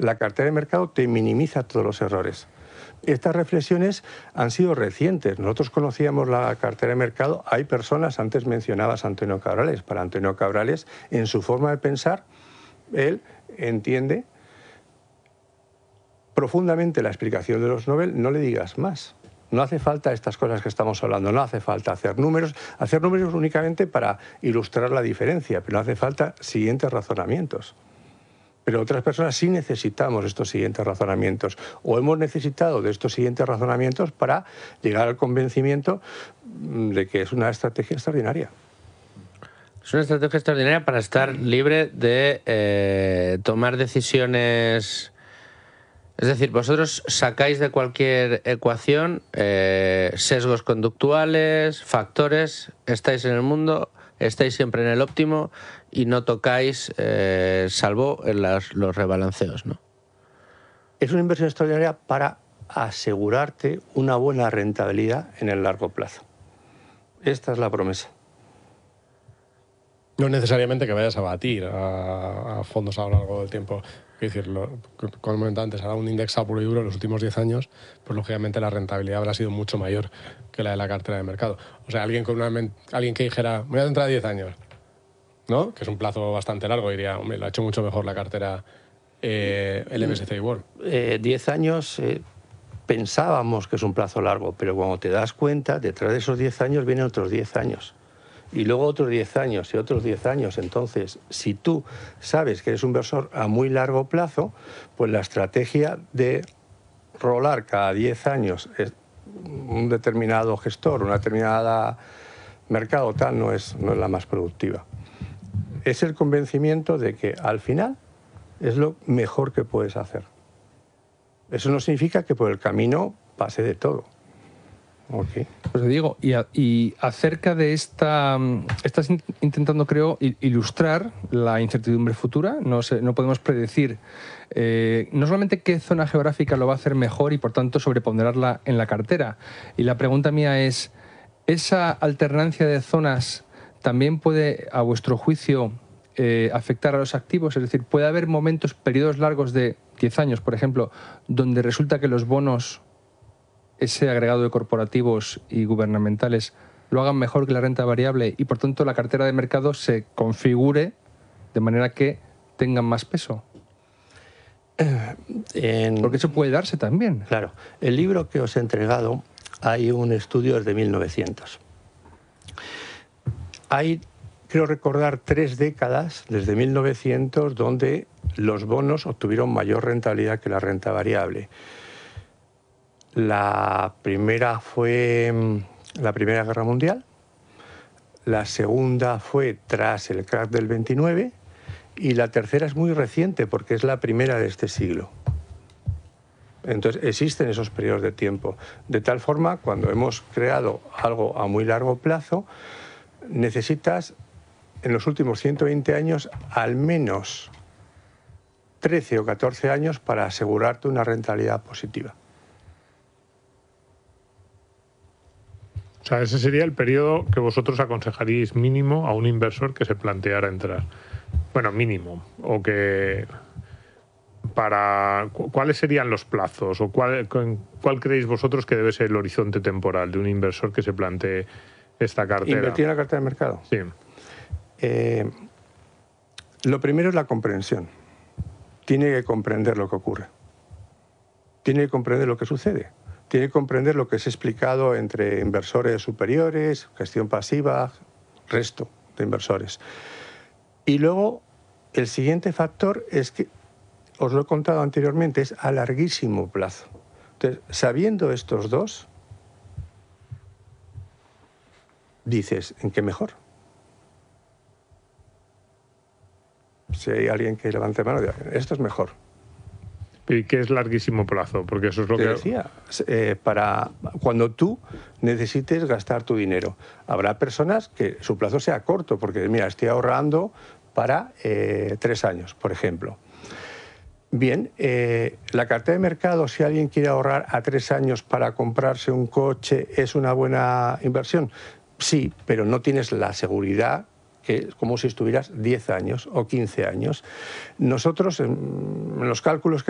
la cartera de mercado te minimiza todos los errores. Estas reflexiones han sido recientes. Nosotros conocíamos la cartera de mercado. Hay personas, antes mencionabas a Antonio Cabrales. Para Antonio Cabrales, en su forma de pensar, él entiende profundamente la explicación de los Nobel. No le digas más. No hace falta estas cosas que estamos hablando, no hace falta hacer números únicamente para ilustrar la diferencia, pero no hace falta siguientes razonamientos. Pero otras personas sí necesitamos estos siguientes razonamientos, o hemos necesitado de estos siguientes razonamientos para llegar al convencimiento de que es una estrategia extraordinaria. Es una estrategia extraordinaria para estar libre de tomar decisiones. Es decir, vosotros sacáis de cualquier ecuación sesgos conductuales, factores, estáis en el mundo, estáis siempre en el óptimo y no tocáis, salvo en los rebalanceos, ¿no? Es una inversión extraordinaria para asegurarte una buena rentabilidad en el largo plazo. Esta es la promesa. No necesariamente que vayas a batir a fondos a lo largo del tiempo. Es decir, como comentaba antes, ahora un indexado puro y duro en los últimos 10 años, pues lógicamente la rentabilidad habrá sido mucho mayor que la de la cartera de mercado. O sea, alguien que dijera, voy a entrar a 10 años, ¿no? Que es un plazo bastante largo, diría, hombre, lo ha hecho mucho mejor la cartera el MSCI World. 10 años pensábamos que es un plazo largo, pero cuando te das cuenta, detrás de esos 10 años vienen otros 10 años. Y luego otros 10 años y otros 10 años. Entonces, si tú sabes que eres un inversor a muy largo plazo, pues la estrategia de rolar cada 10 años un determinado gestor, una determinada mercado tal, no es la más productiva. Es el convencimiento de que al final es lo mejor que puedes hacer. Eso no significa que por el camino pase de todo. Okay. Pues te digo, y acerca de estás intentando, creo, ilustrar la incertidumbre futura. No podemos predecir no solamente qué zona geográfica lo va a hacer mejor y, por tanto, sobreponderarla en la cartera. Y la pregunta mía es, ¿esa alternancia de zonas también puede, a vuestro juicio, afectar a los activos? Es decir, ¿puede haber momentos, periodos largos de 10 años, por ejemplo, donde resulta que los bonos, ese agregado de corporativos y gubernamentales, lo hagan mejor que la renta variable y, por tanto, la cartera de mercado se configure de manera que tengan más peso? Porque eso puede darse también. Claro. El libro que os he entregado, hay un estudio desde 1900. Hay, creo recordar, 3 décadas, desde 1900, donde los bonos obtuvieron mayor rentabilidad que la renta variable. La primera fue la Primera Guerra Mundial, la segunda fue tras el crack del 29 y la tercera es muy reciente porque es la primera de este siglo. Entonces existen esos periodos de tiempo. De tal forma, cuando hemos creado algo a muy largo plazo, necesitas en los últimos 120 años al menos 13 o 14 años para asegurarte una rentabilidad positiva. O sea, ese sería el periodo que vosotros aconsejaríais mínimo a un inversor que se planteara entrar. Bueno, mínimo. O que ¿cuáles serían los plazos? ¿O cuál creéis vosotros que debe ser el horizonte temporal de un inversor que se plantee esta cartera? ¿Invertir en la cartera de mercado? Sí. Lo primero es la comprensión. Tiene que comprender lo que ocurre. Tiene que comprender lo que sucede. Tiene que comprender lo que es explicado entre inversores superiores, gestión pasiva, resto de inversores. Y luego, el siguiente factor es que, os lo he contado anteriormente, es a larguísimo plazo. Entonces, sabiendo estos dos, dices, ¿en qué mejor? Si hay alguien que levante mano, diga, esto es mejor. ¿Y qué es larguísimo plazo? Porque eso es lo Te que decía, para cuando tú necesites gastar tu dinero. Habrá personas que su plazo sea corto, porque mira, estoy ahorrando para 3 años, por ejemplo. Bien, la cartera de mercado, si alguien quiere ahorrar a 3 años para comprarse un coche, ¿es una buena inversión? Sí, pero no tienes la seguridad que es como si estuvieras 10 años o 15 años. Nosotros, en los cálculos que